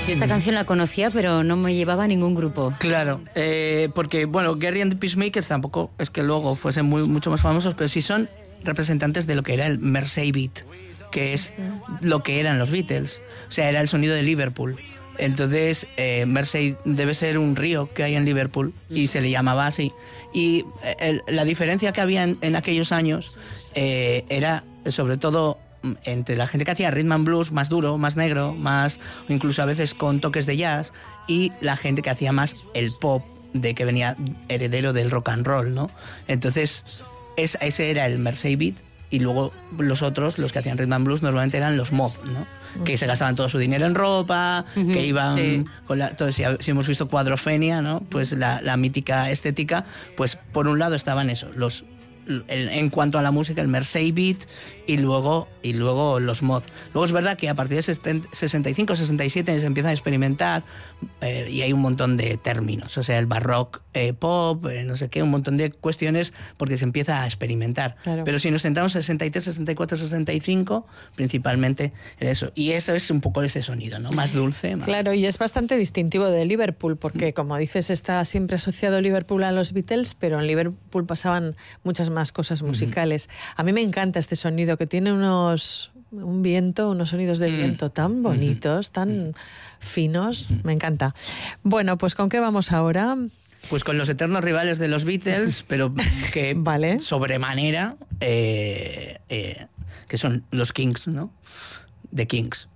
Yo esta canción la conocía, pero no me llevaba a ningún grupo. Claro, porque, bueno, Gerry and the Pacemakers tampoco es que luego fuesen mucho más famosos, pero sí son representantes de lo que era el Mersey Beat, que es lo que eran los Beatles. O sea, era el sonido de Liverpool. Entonces, Mersey debe ser un río que hay en Liverpool y se le llamaba así. Y la diferencia que había en aquellos años era, sobre todo, entre la gente que hacía rhythm and blues más duro, más negro, más, incluso a veces con toques de jazz, y la gente que hacía más el pop, de que venía heredero del rock and roll, ¿no? Entonces, ese era el Mersey Beat, y luego los otros, los que hacían rhythm and blues, normalmente eran los mod, ¿no? Que se gastaban todo su dinero en ropa, que iban con entonces, si hemos visto Cuadrofenia, ¿no? Pues la mítica estética, pues por un lado estaban esos, en cuanto a la música, el Mersey Beat y luego los mod. Luego es verdad que a partir de 65, 67 se empiezan a experimentar y hay un montón de términos, o sea, el barrock pop, no sé qué, un montón de cuestiones porque se empieza a experimentar. Claro. Pero si nos centramos en 63, 64, 65, principalmente en eso. Y eso es un poco ese sonido, ¿no? Más dulce. Más... Claro, y es bastante distintivo de Liverpool, porque como dices, está siempre asociado Liverpool a los Beatles, pero en Liverpool pasaban muchas más cosas musicales. A mí me encanta este sonido que tiene unos sonidos de viento tan bonitos, tan finos, me encanta. Bueno, pues ¿con qué vamos ahora? Pues con los eternos rivales de los Beatles, pero que vale. Sobremanera, que son los Kings, ¿no? The Kings.